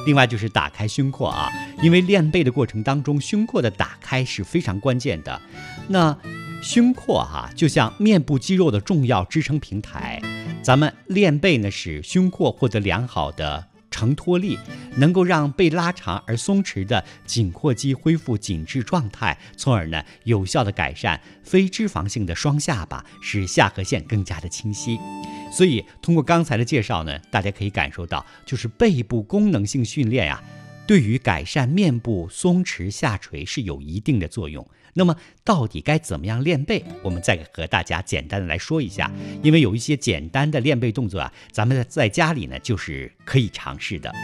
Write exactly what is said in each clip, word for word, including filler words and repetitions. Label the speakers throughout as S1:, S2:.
S1: 另外就是打开胸廓啊，因为练背的过程当中，胸廓的打开是非常关键的。那胸廓哈、啊，就像面部肌肉的重要支撑平台。咱们练背呢，使胸廓获得良好的承托力，能够让被拉长而松弛的颈阔肌恢复紧致状态，从而呢有效的改善非脂肪性的双下巴，使下颌线更加的清晰。所以通过刚才的介绍呢，大家可以感受到，就是背部功能性训练呀、啊，对于改善面部松弛下垂是有一定的作用。那么到底该怎么样练背，我们再和大家简单的来说一下。因为有一些简单的练背动作啊，咱们在家里呢就是可以尝试的。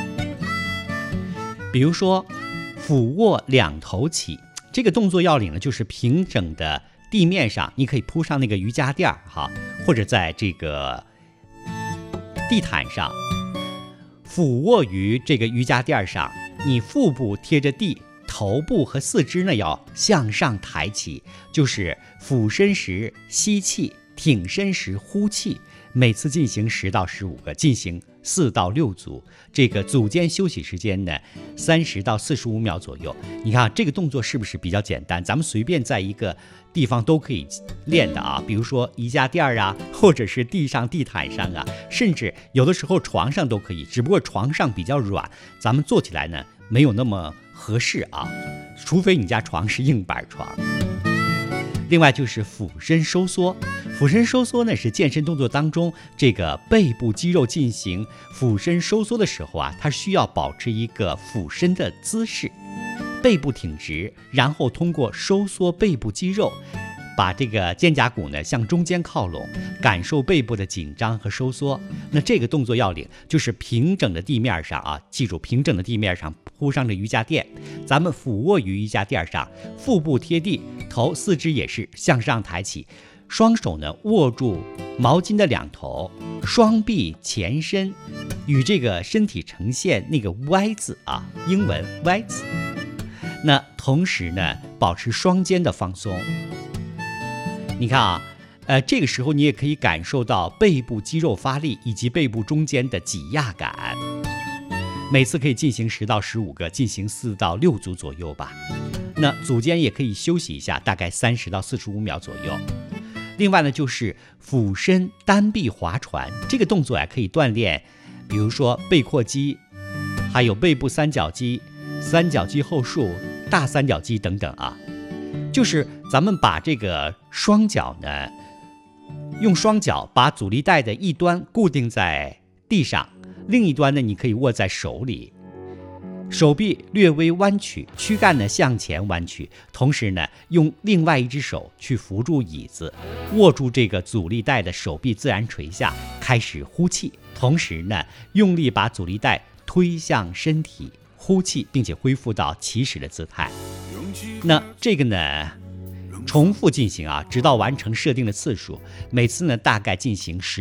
S1: 比如说俯卧两头起，这个动作要领呢，就是平整的地面上，你可以铺上那个瑜伽垫哈，或者在这个地毯上，俯卧于这个瑜伽垫上，你腹部贴着地，头部和四肢呢要向上抬起，就是俯身时吸气，挺身时呼气。每次进行十到十五个，进行四到六组。这个组间休息时间呢，三十到四十五秒左右。你看这个动作是不是比较简单？咱们随便在一个地方都可以练的啊，比如说瑜伽垫啊，或者是地上地毯上啊，甚至有的时候床上都可以。只不过床上比较软，咱们做起来呢没有那么合适啊，除非你家床是硬板床。另外就是俯身收缩，俯身收缩呢是健身动作当中这个背部肌肉进行俯身收缩的时候啊，它需要保持一个俯身的姿势，背部挺直，然后通过收缩背部肌肉，把这个肩胛骨呢向中间靠拢，感受背部的紧张和收缩。那这个动作要领就是平整的地面上啊，记住平整的地面上铺上的瑜伽垫，咱们俯卧于瑜伽垫上，腹部贴地，头四肢也是向上抬起，双手呢握住毛巾的两头，双臂前伸，与这个身体呈现那个 Y 字啊，英文 Y 字。那同时呢，保持双肩的放松。你看啊，呃，这个时候你也可以感受到背部肌肉发力以及背部中间的挤压感。每次可以进行十到十五个，进行四到六组左右吧。那组间也可以休息一下，大概三十到四十五秒左右。另外呢，就是俯身单臂划船，这个动作呀可以锻炼，比如说背阔肌，还有背部三角肌、三角肌后束、大三角肌等等啊。就是咱们把这个双脚呢，用双脚把阻力带的一端固定在地上，另一端呢你可以握在手里，手臂略微弯曲，躯干呢向前弯曲，同时呢用另外一只手去扶住椅子，握住这个阻力带的手臂自然垂下，开始呼气，同时呢用力把阻力带推向身体，呼气，并且恢复到起始的姿态。那这个呢重复进行啊，直到完成设定的次数，每次呢大概进行十